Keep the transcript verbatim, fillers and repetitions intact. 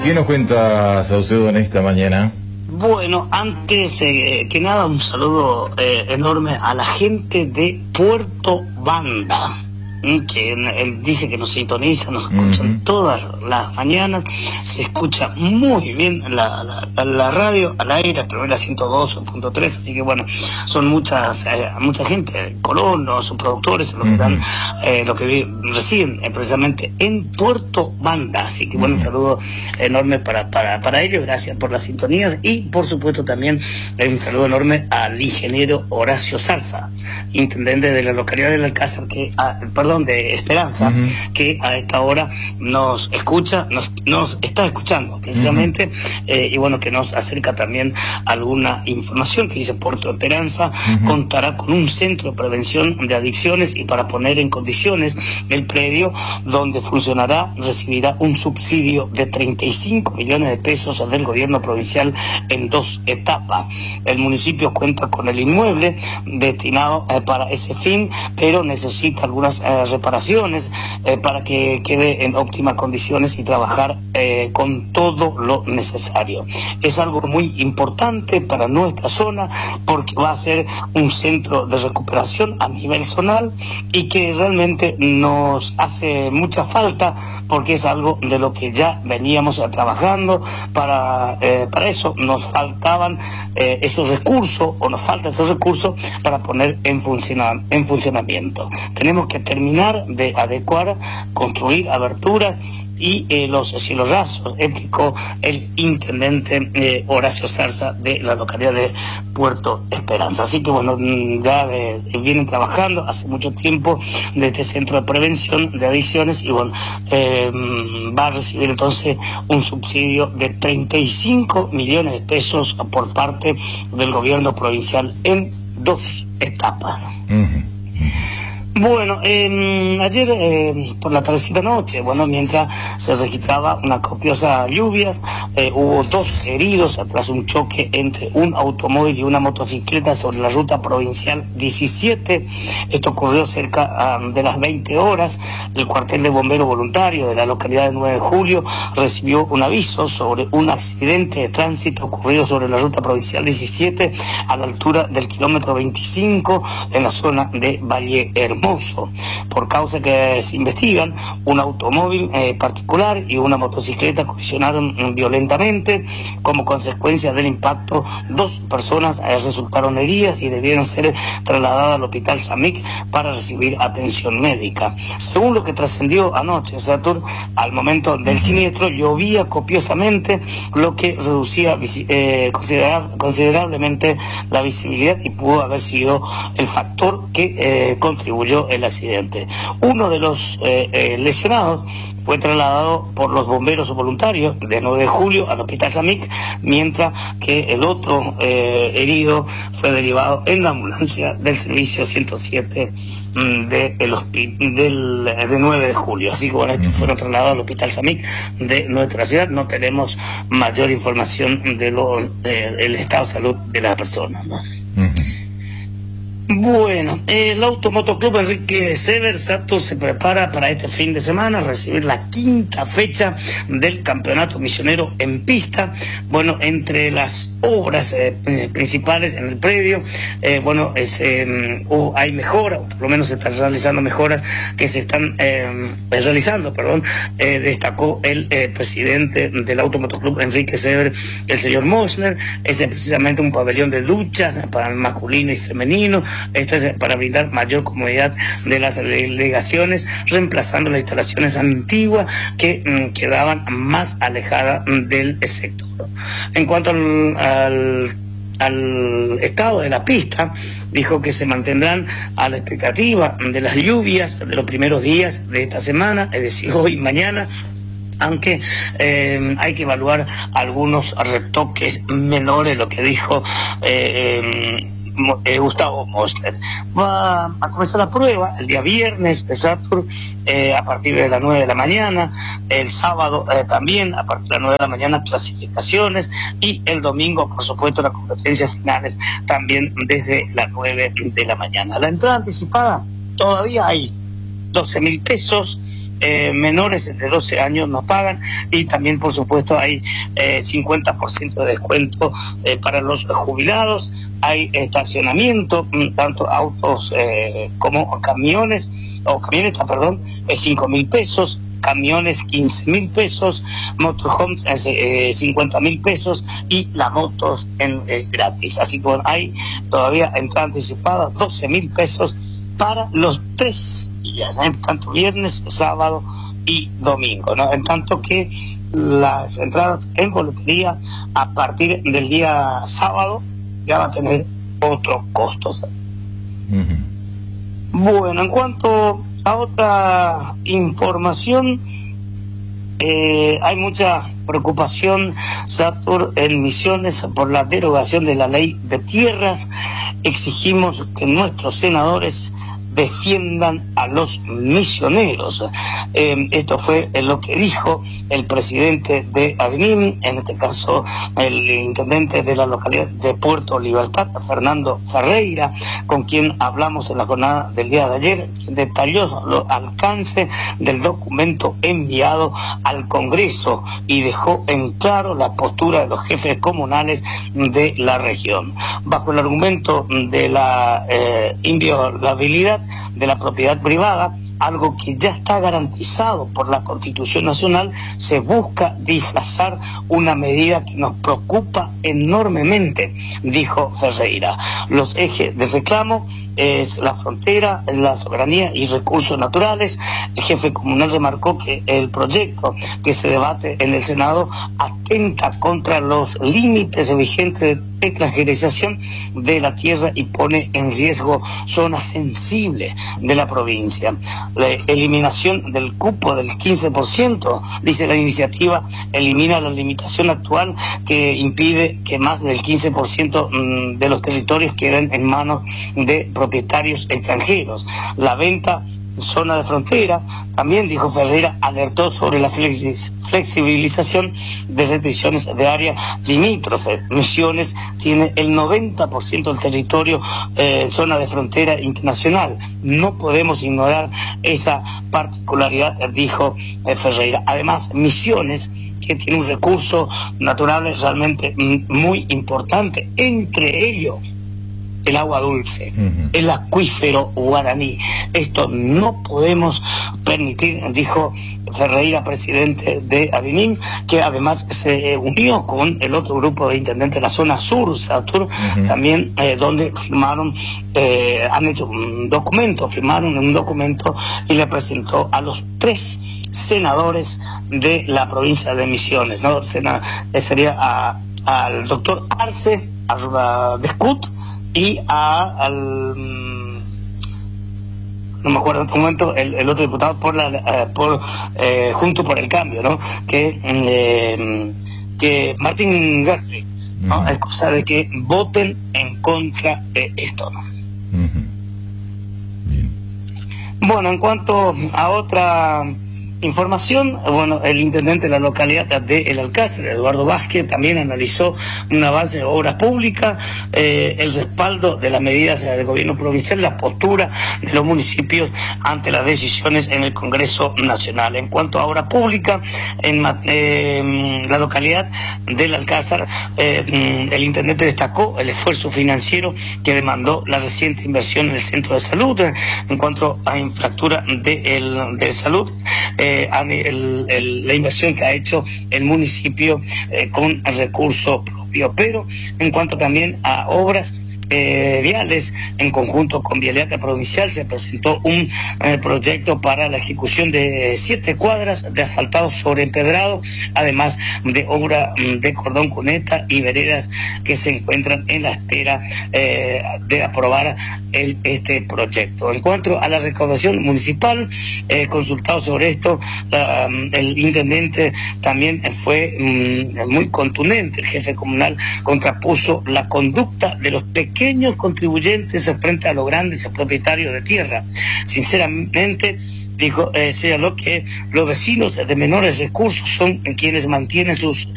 ¿Qué nos cuenta Saucedo en esta mañana? Bueno, antes eh, que nada un saludo eh, enorme a la gente de Puerto Banda, que él dice que nos sintoniza, nos escuchan uh-huh. todas las mañanas, se escucha muy bien la, la, la radio al aire a través de la ciento dos punto tres, así que bueno, son muchas eh, mucha gente, colonos, sus productores, lo que dan, uh-huh. eh, lo que residen eh, precisamente en Puerto Banda, así que bueno, un saludo enorme para, para, para ellos, gracias por las sintonías y por supuesto también eh, un saludo enorme al ingeniero Horacio Zarza, intendente de la localidad del Alcázar, que, ah, perdón, de Esperanza, uh-huh. que a esta hora nos escucha, nos, nos está escuchando precisamente, uh-huh. eh, y bueno, que nos acerca también alguna información que dice Puerto Esperanza uh-huh. contará con un centro de prevención de adicciones y para poner en condiciones el predio donde funcionará recibirá un subsidio de treinta y cinco millones de pesos del gobierno provincial en dos etapas. El municipio cuenta con el inmueble destinado eh, para ese fin, pero necesita algunas eh, reparaciones eh, para que quede en óptimas condiciones y trabajar eh, con todo lo necesario. Es algo muy importante para nuestra zona porque va a ser un centro de recuperación a nivel zonal y que realmente nos hace mucha falta porque es algo de lo que ya veníamos trabajando. Para, eh, para eso nos faltaban eh, esos recursos o nos faltan esos recursos para poner en, funciona, en funcionamiento. Tenemos que terminar de adecuar, construir aberturas y eh, los cielos rasos, explicó el intendente eh, Horacio Zarza de la localidad de Puerto Esperanza. Así que bueno, ya de, vienen trabajando hace mucho tiempo de este centro de prevención de adicciones y bueno, eh, va a recibir entonces un subsidio de treinta y cinco millones de pesos por parte del gobierno provincial en dos etapas. Uh-huh. Bueno, eh, ayer eh, por la tardecita noche, bueno, mientras se registraba una copiosa lluvias, eh, hubo dos heridos tras un choque entre un automóvil y una motocicleta sobre la ruta provincial diecisiete. Esto ocurrió cerca um, de las veinte horas. El cuartel de bomberos voluntarios de la localidad de nueve de julio recibió un aviso sobre un accidente de tránsito ocurrido sobre la ruta provincial diecisiete a la altura del kilómetro veinticinco en la zona de Valle Hermoso. Por causa que se investigan, un automóvil eh, particular y una motocicleta colisionaron eh, violentamente. Como consecuencia del impacto, dos personas eh, resultaron heridas y debieron ser trasladadas al hospital Samic para recibir atención médica. Según lo que trascendió anoche, Satur, al momento del siniestro llovía copiosamente, lo que reducía eh, considerar, considerablemente la visibilidad y pudo haber sido el factor que eh, contribuyó el accidente. Uno de los eh, eh, lesionados fue trasladado por los bomberos voluntarios de nueve de julio al hospital Samic, mientras que el otro eh, herido fue derivado en la ambulancia del servicio ciento siete mm, de, el hospi- del, de nueve de julio. Así que bueno, estos fueron trasladados al hospital Samic de nuestra ciudad. No tenemos mayor información de lo, de, del estado de salud de la persona, ¿no? Uh-huh. Bueno, el Automotoclub Enrique Sever Sato se prepara para este fin de semana recibir la quinta fecha del campeonato misionero en pista. Bueno, entre las obras eh, principales en el predio, eh, bueno, es, eh, oh, hay mejoras, o por lo menos se están realizando mejoras que se están eh, realizando, perdón, eh, destacó el eh, presidente del Automotoclub Enrique Sever, el señor Mosner. Es precisamente un pabellón de luchas para el masculino y femenino. Esto es para brindar mayor comodidad de las delegaciones, reemplazando las instalaciones antiguas que mm, quedaban más alejadas del sector. En cuanto al, al, al estado de la pista, dijo que se mantendrán a la expectativa de las lluvias de los primeros días de esta semana, es decir, hoy y mañana, aunque eh, hay que evaluar algunos retoques menores, lo que dijo eh, eh, Eh, Gustavo Mosler. Va a comenzar la prueba el día viernes de Satur eh, a partir de las nueve de la mañana, el sábado eh, también a partir de las nueve de la mañana clasificaciones y el domingo por supuesto las competencias finales también desde las nueve de la mañana. La entrada anticipada todavía hay doce mil pesos, eh, menores de doce años no pagan, y también por supuesto hay eh, cincuenta por ciento de descuento eh, para los jubilados. Hay estacionamiento, tanto autos eh, como camiones, o camionetas, perdón, es cinco mil pesos, camiones quince mil pesos, motorhomes eh, cincuenta mil pesos, y las motos en eh, gratis. Así que bueno, hay todavía entrada anticipada doce mil pesos para los tres días, ¿eh? Tanto viernes, sábado y domingo, ¿no? En tanto que las entradas en boletería a partir del día sábado ya va a tener otros costos. Uh-huh. Bueno, en cuanto a otra información, eh, hay mucha preocupación, Satur, en Misiones por la derogación de la ley de tierras. Exigimos que nuestros senadores defiendan a los misioneros. Eh, esto fue lo que dijo el presidente de ADNIM, en este caso el intendente de la localidad de Puerto Libertad, Fernando Ferreira, con quien hablamos en la jornada del día de ayer, quien detalló los alcances del documento enviado al Congreso y dejó en claro la postura de los jefes comunales de la región. Bajo el argumento de la eh, inviolabilidad de la propiedad privada, algo que ya está garantizado por la Constitución Nacional, se busca disfrazar una medida que nos preocupa enormemente, dijo Ferreira. Los ejes de reclamo es la frontera, la soberanía y recursos naturales. El jefe comunal remarcó que el proyecto que se debate en el Senado atenta contra los límites vigentes de extranjerización de la tierra y pone en riesgo zonas sensibles de la provincia. La eliminación del cupo del quince por ciento, dice la iniciativa, elimina la limitación actual que impide que más del quince por ciento de los territorios queden en manos de propietarios extranjeros. La venta zona de frontera, también dijo Ferreira, alertó sobre la flexi flexibilización de restricciones de área limítrofe. Misiones tiene el noventa por ciento del territorio eh, zona de frontera internacional. No podemos ignorar esa particularidad, dijo eh, Ferreira. Además, Misiones, que tiene un recurso natural realmente muy importante, entre ellos el agua dulce, uh-huh. el acuífero guaraní. Esto no podemos permitir, dijo Ferreira, presidente de ADNIM, que además se unió con el otro grupo de intendentes de la zona sur, Satur, uh-huh. también eh, donde firmaron, eh, han hecho un documento, firmaron un documento y le presentó a los tres senadores de la provincia de Misiones, ¿no? Sena, eh, sería a, al doctor Arce, a Descut, y a, al no me acuerdo en este momento el, el otro diputado por la eh, por eh, Junto por el Cambio, ¿no? que eh, que Martín García, ¿no? Uh-huh. Es cosa de que voten en contra de esto, ¿no? Uh-huh. Bien. Bueno, en cuanto a otra información, bueno, el intendente de la localidad de El Alcázar, Eduardo Vázquez, también analizó un avance de obras públicas, eh, el respaldo de las medidas del gobierno provincial, la postura de los municipios ante las decisiones en el Congreso Nacional. En cuanto a obra pública, en eh, la localidad del Alcázar, eh, el intendente destacó el esfuerzo financiero que demandó la reciente inversión en el centro de salud. En cuanto a infraestructura de, el, de salud, eh, El, el, la inversión que ha hecho el municipio eh, con recursos propios, pero en cuanto también a obras Eh, viales, en conjunto con Vialidad Provincial se presentó un eh, proyecto para la ejecución de siete cuadras de asfaltado sobre empedrado, además de obra de cordón cuneta y veredas que se encuentran en la espera eh, de aprobar el, este proyecto. En cuanto a la recaudación municipal, eh, consultado sobre esto, la, el intendente también fue mm, muy contundente. El jefe comunal contrapuso la conducta de los pequeños pequeños contribuyentes frente a los grandes propietarios de tierra. Sinceramente, dijo, eh, señaló que los vecinos de menores recursos son quienes mantienen sus